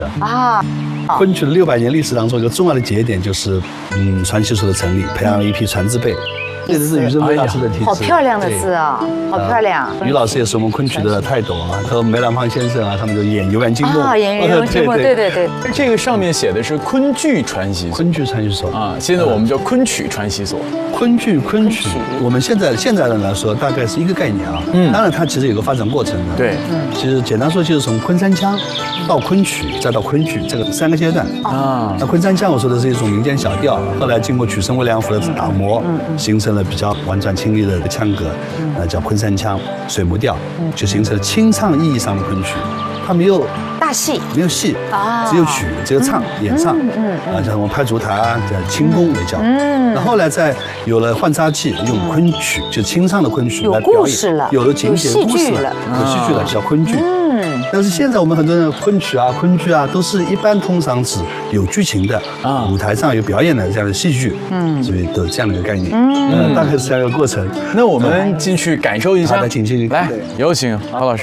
啊。 昆曲的600年历史当中，一个重要的节点就是传习所的成立，培养了一批传字辈。这个是于正辉老师的题词， 好漂亮的字啊，好漂亮。 于老师也是我们昆曲的泰斗啊，和梅兰芳先生啊，他们就演《游园惊梦》 啊，演《游园惊梦》，对。 这个上面写的是昆剧传习所， 昆剧传习所啊，现在我们叫昆曲传习所。 昆曲，我们现在人来说，大概是一个概念啊。当然它其实有个发展过程的。 对， 其实简单说就是从昆山腔到昆曲，再到昆剧这个3个阶段啊。那昆山腔我说的是一种民间小调，后来经过曲声微凉符的打磨，形成了比较婉转清丽的腔格，叫昆山腔、水木调，就形成了清唱意义上的昆曲。它没有大戏， 没有戏啊，只有曲，只有唱，演唱，像我们拍竹台啊，叫清宫也叫。那后来再有了换插器，用昆曲，就清唱的昆曲来表演，有了情节故事了，有戏剧了，叫昆剧。但是现在我们很多人昆曲啊、昆剧啊，都是一般通常指有剧情的啊，舞台上有表演的这样的戏剧，所以都有这样的一个概念。大概是这样一个过程。 那我们进去感受一下， 好的，请进去。 来，有请郝老师。